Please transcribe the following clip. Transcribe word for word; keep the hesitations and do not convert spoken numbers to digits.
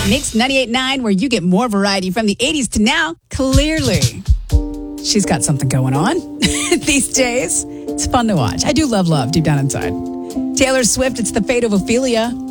Mix ninety-eight point nine, where you get more variety from the eighties to now. Clearly, she's got something going on these days. It's fun to watch. I do love love deep down inside. Taylor Swift, it's The Fate of Ophelia.